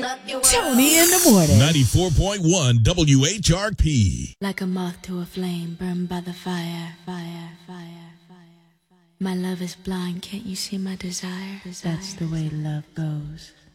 Tony in the morning. 94.1 WHRP. Like a moth to a flame, burned by the fire, fire, fire, fire. My love is blind, can't you see my desire? That's the way love goes.